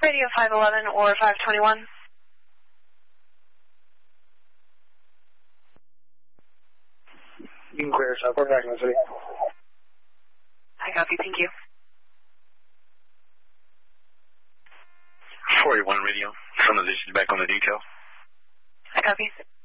Radio 511 or 521. You can clear Southport back in the city. I copy, thank you. 41 Radio. Some of this is back on the detail. I copy.